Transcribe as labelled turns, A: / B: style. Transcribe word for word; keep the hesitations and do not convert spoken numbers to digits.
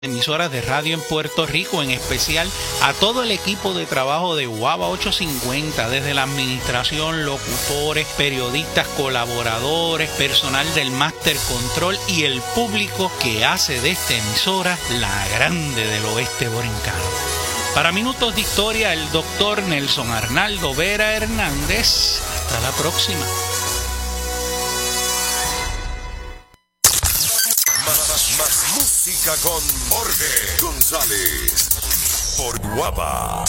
A: emisoras de radio en Puerto Rico, en especial a todo el equipo de trabajo de Guava ochocientos cincuenta, desde la administración, locutores, periodistas, colaboradores, personal del Master Control y el público que hace de esta emisora la grande del oeste borincano. Para Minutos de Historia, el doctor Nelson Arnaldo Vera Hernández. Hasta la próxima.
B: Más música con Jorge González por Guava.